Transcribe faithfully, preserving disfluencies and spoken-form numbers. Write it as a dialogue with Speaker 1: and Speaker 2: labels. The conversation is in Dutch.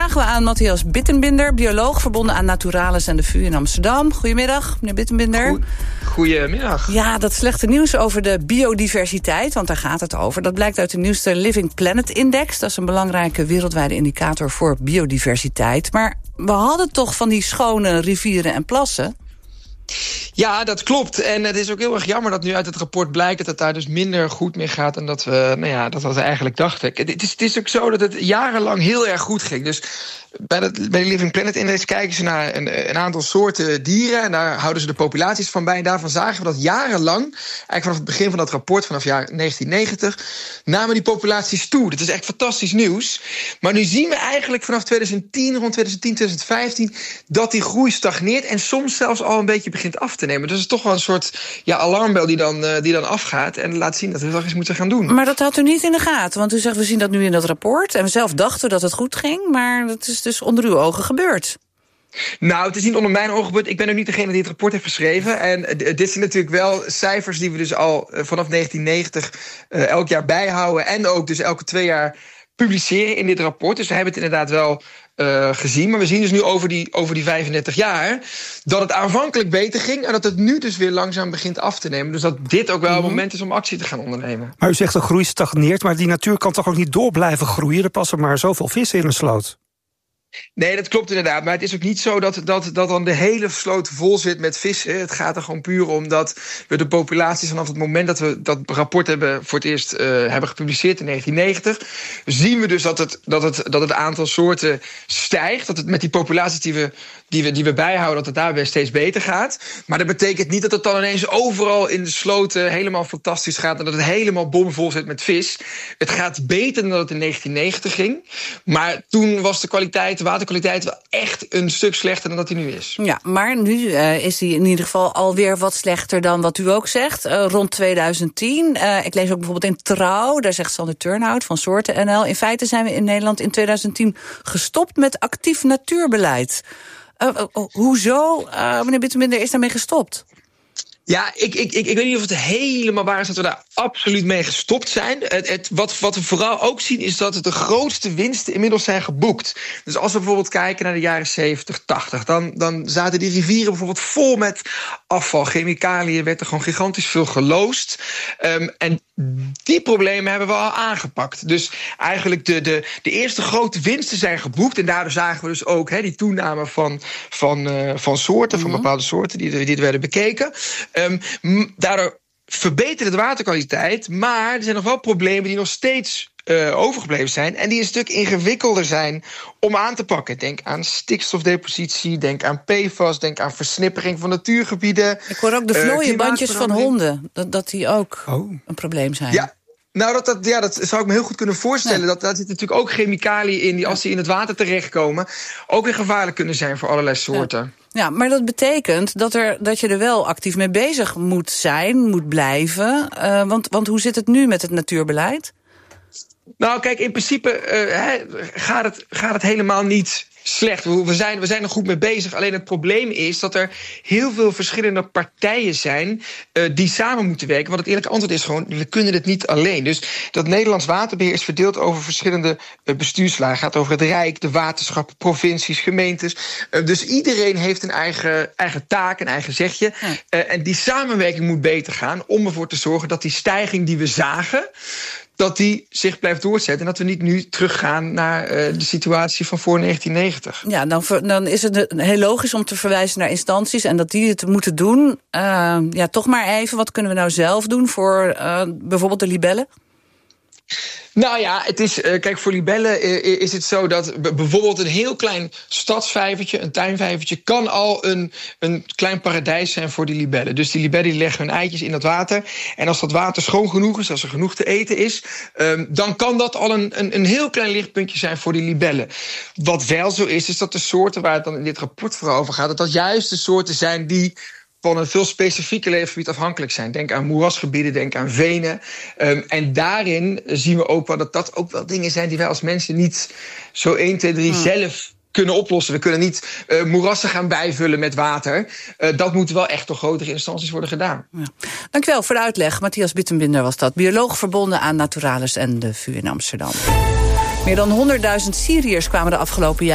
Speaker 1: vragen we aan Matthias Bittenbinder, bioloog verbonden aan Naturalis en de V U in Amsterdam. Goedemiddag, meneer Bittenbinder.
Speaker 2: Goed. Goedemiddag.
Speaker 1: Ja, dat slechte nieuws over de biodiversiteit, want daar gaat het over. Dat blijkt uit de nieuwste Living Planet Index. Dat is een belangrijke wereldwijde indicator voor biodiversiteit. Maar we hadden toch van die schone rivieren en plassen?
Speaker 2: Ja, dat klopt. En het is ook heel erg jammer dat nu uit het rapport blijkt dat het daar dus minder goed mee gaat dan dat we, nou ja, dat we eigenlijk dachten. Het is, het is ook zo dat het jarenlang heel erg goed ging. Dus bij de, bij de Living Planet Index kijken ze naar een, een aantal soorten dieren. En daar houden ze de populaties van bij. En daarvan zagen we dat jarenlang, eigenlijk vanaf het begin van dat rapport, vanaf jaar negentien negentig, namen die populaties toe. Dat is echt fantastisch nieuws. Maar nu zien we eigenlijk vanaf twintig tien, rond twintig tien, twintig vijftien, dat die groei stagneert en soms zelfs al een beetje begint af te nemen. Dus het is toch wel een soort ja, alarmbel die dan, uh, die dan afgaat en laat zien dat we dat eens moeten gaan doen.
Speaker 1: Maar dat had u niet in de gaten, want u zegt we zien dat nu in dat rapport. En we zelf dachten dat het goed ging, maar dat is dus onder uw ogen gebeurd.
Speaker 2: Nou, het is niet onder mijn ogen gebeurd. Ik ben ook niet degene die het rapport heeft geschreven. En uh, dit zijn natuurlijk wel cijfers die we dus al uh, vanaf negentien negentig uh, elk jaar bijhouden. En ook dus elke twee jaar publiceren in dit rapport. Dus we hebben het inderdaad wel uh, gezien. Maar we zien dus nu over die, over die vijfendertig jaar dat het aanvankelijk beter ging en dat het nu dus weer langzaam begint af te nemen. Dus dat dit ook wel een moment is om actie te gaan ondernemen.
Speaker 3: Maar u zegt de groei stagneert, maar die natuur kan toch ook niet door blijven groeien? Er passen maar zoveel vissen in een sloot.
Speaker 2: Nee, dat klopt inderdaad. Maar het is ook niet zo dat, dat, dat dan de hele sloot vol zit met vissen. Het gaat er gewoon puur om dat we de populaties vanaf het moment dat we dat rapport hebben voor het eerst uh, hebben gepubliceerd in negentien negentig, zien we dus dat het, dat, het, dat het aantal soorten stijgt. Dat het met die populaties die we, die we, die we bijhouden, dat het daarbij steeds beter gaat. Maar dat betekent niet dat het dan ineens overal in de sloten helemaal fantastisch gaat en dat het helemaal bomvol zit met vis. Het gaat beter dan dat het in negentien negentig ging. Maar toen was de kwaliteit, de waterkwaliteit wel echt een stuk slechter dan dat die nu is.
Speaker 1: Ja, maar nu uh, is die in ieder geval alweer wat slechter dan wat u ook zegt. Uh, rond twintig tien. Uh, ik lees ook bijvoorbeeld in Trouw, daar zegt Sander Turnhout van Soorten N L. In feite zijn we in Nederland in twintig tien gestopt met actief natuurbeleid. Uh, uh, hoezo, uh, meneer Bittenbinder, is daarmee gestopt?
Speaker 2: Ja, ik, ik, ik, ik weet niet of het helemaal waar is dat we daar absoluut mee gestopt zijn. Het, het, wat, wat we vooral ook zien is dat de grootste winsten inmiddels zijn geboekt. Dus als we bijvoorbeeld kijken naar de jaren zeventig, tachtig... dan, dan zaten die rivieren bijvoorbeeld vol met afval, chemicaliën, werd er gewoon gigantisch veel geloosd. Um, en die problemen hebben we al aangepakt. Dus eigenlijk de, de, de eerste grote winsten zijn geboekt. En daardoor zagen we dus ook he, die toename van, van, uh, van soorten, van bepaalde soorten die, die er werden bekeken. Um, daardoor verbeterde de waterkwaliteit, maar er zijn nog wel problemen die nog steeds uh, overgebleven zijn en die een stuk ingewikkelder zijn om aan te pakken. Denk aan stikstofdepositie, denk aan P F A S, denk aan versnippering van natuurgebieden.
Speaker 1: Ik hoor ook de vlooienbandjes uh, van honden, dat, dat die ook
Speaker 3: oh.
Speaker 1: een probleem zijn.
Speaker 2: Ja. Nou, dat, dat, ja, dat zou ik me heel goed kunnen voorstellen. Ja. Dat, daar zitten natuurlijk ook chemicaliën in die, als die in het water terechtkomen, ook weer gevaarlijk kunnen zijn voor allerlei soorten.
Speaker 1: Ja, ja, maar dat betekent dat, er, dat je er wel actief mee bezig moet zijn, moet blijven. Uh, want, want hoe zit het nu met het natuurbeleid?
Speaker 2: Nou, kijk, in principe uh, he, gaat, het, gaat het helemaal niet slecht. We zijn, we zijn er goed mee bezig. Alleen het probleem is dat er heel veel verschillende partijen zijn uh, die samen moeten werken. Want het eerlijke antwoord is gewoon, we kunnen het niet alleen. Dus dat Nederlands waterbeheer is verdeeld over verschillende uh, bestuurslagen. Het gaat over het Rijk, de waterschappen, provincies, gemeentes. Uh, dus iedereen heeft een eigen, eigen taak, een eigen zegje. Ja. Uh, en die samenwerking moet beter gaan om ervoor te zorgen dat die stijging die we zagen, dat die zich blijft doorzetten en dat we niet nu teruggaan naar uh, de situatie van voor negentien negentig.
Speaker 1: Ja, dan, dan is het heel logisch om te verwijzen naar instanties en dat die het moeten doen. Uh, ja, toch maar even, wat kunnen we nou zelf doen voor uh, bijvoorbeeld de libellen?
Speaker 2: Nou ja, het is, uh, kijk, voor libellen uh, is het zo dat b- bijvoorbeeld een heel klein stadsvijvertje, een tuinvijvertje, kan al een, een klein paradijs zijn voor die libellen. Dus die libellen die leggen hun eitjes in dat water. En als dat water schoon genoeg is, als er genoeg te eten is, um, dan kan dat al een, een, een heel klein lichtpuntje zijn voor die libellen. Wat wel zo is, is dat de soorten waar het dan in dit rapport vooral over gaat, dat dat juist de soorten zijn die van een veel specifieker leefgebied afhankelijk zijn. Denk aan moerasgebieden, denk aan venen. Um, en daarin zien we ook wel dat dat ook wel dingen zijn die wij als mensen niet zo één, twee, drie hmm. zelf kunnen oplossen. We kunnen niet uh, moerassen gaan bijvullen met water. Uh, dat moet wel echt door grotere instanties worden gedaan. Ja.
Speaker 1: Dank u wel voor de uitleg. Matthias Bittenbinder was dat. Bioloog verbonden aan Naturalis en de V U in Amsterdam. Meer dan honderdduizend Syriërs kwamen de afgelopen jaren